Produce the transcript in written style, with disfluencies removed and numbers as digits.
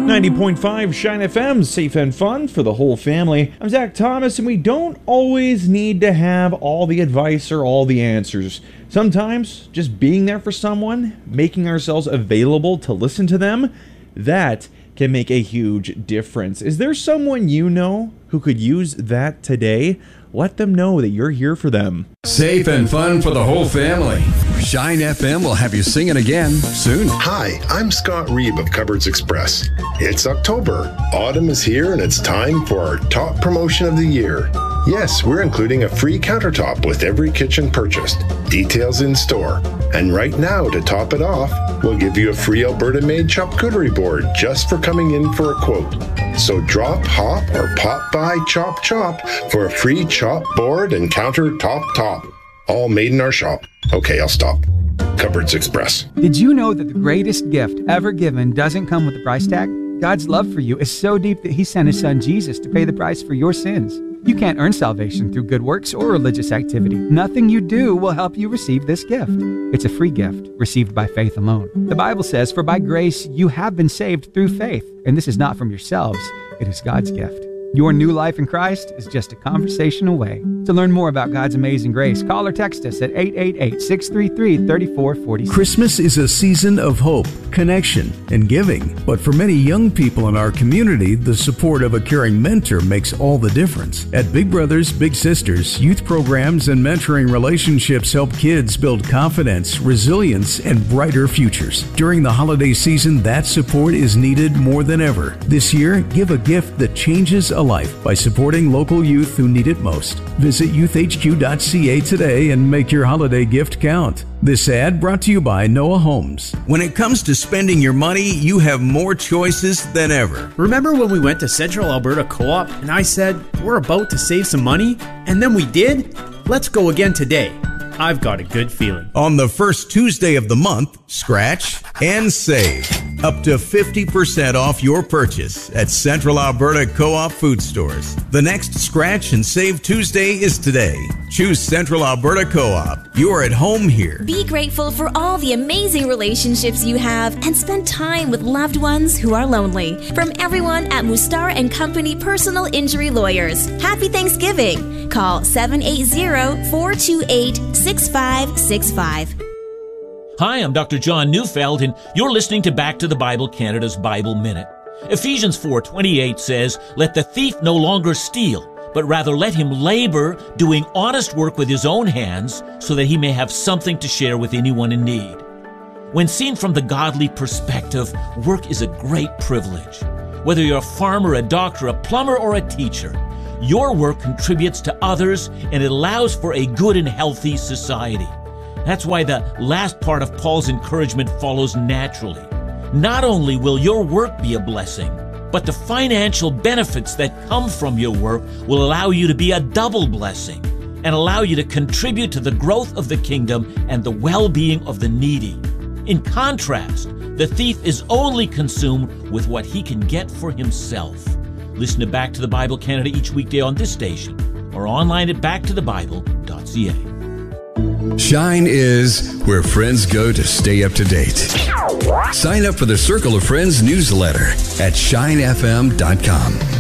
90.5 Shine FM, safe and fun for the whole family. I'm Zach Thomas, and we don't always need to have all the advice or all the answers. Sometimes, just being there for someone, making ourselves available to listen to them, that can make a huge difference. Is there someone you know who could use that today? Let them know that you're here for them. Safe and fun for the whole family. Shine FM will have you singing again soon. Hi, I'm Scott Reeb of Cupboards Express. It's October. Autumn is here and it's time for our top promotion of the year. Yes, we're including a free countertop with every kitchen purchased. Details in store. And right now, to top it off, we'll give you a free Alberta-made charcuterie board just for coming in for a quote. So drop, hop, or pop by Chop Chop for a free chop board and countertop top. All made in our shop. Okay, I'll stop. Cupboards Express. Did you know that the greatest gift ever given doesn't come with a price tag? God's love for you is so deep that He sent His Son Jesus to pay the price for your sins. You can't earn salvation through good works or religious activity. Nothing you do will help you receive this gift. It's a free gift received by faith alone. The Bible says, "For by grace you have been saved through faith, and this is not from yourselves, it is God's gift." Your new life in Christ is just a conversation away. To learn more about God's amazing grace, call or text us at 888-633-3446. Christmas is a season of hope, connection, and giving. But for many young people in our community, the support of a caring mentor makes all the difference. At Big Brothers Big Sisters, youth programs and mentoring relationships help kids build confidence, resilience, and brighter futures. During the holiday season, that support is needed more than ever. This year, give a gift that changes a life by supporting local youth who need it most. Visit youthhq.ca today and make your holiday gift count. This ad brought to you by Noah Homes. When it comes to spending your money, you have more choices than ever. Remember when we went to Central Alberta Co-op and I said, we're about to save some money? And then we did? Let's go again today. I've got a good feeling. On the first Tuesday of the month, scratch and save. Up to 50% off your purchase at Central Alberta Co-op food stores. The next Scratch and Save Tuesday is today. Choose Central Alberta Co-op. You're at home here. Be grateful for all the amazing relationships you have and spend time with loved ones who are lonely. From everyone at Mustar & Company Personal Injury Lawyers, Happy Thanksgiving. Call 780-428-6565. Hi, I'm Dr. John Neufeld, and you're listening to Back to the Bible Canada's Bible Minute. Ephesians 4:28 says, "Let the thief no longer steal, but rather let him labor, doing honest work with his own hands, so that he may have something to share with anyone in need." When seen from the godly perspective, work is a great privilege. Whether you're a farmer, a doctor, a plumber, or a teacher, your work contributes to others, and it allows for a good and healthy society. That's why the last part of Paul's encouragement follows naturally. Not only will your work be a blessing, but the financial benefits that come from your work will allow you to be a double blessing and allow you to contribute to the growth of the kingdom and the well-being of the needy. In contrast, the thief is only consumed with what he can get for himself. Listen to Back to the Bible Canada each weekday on this station or online at backtothebible.ca. Shine is where friends go to stay up to date. Sign up for the Circle of Friends newsletter at shinefm.com.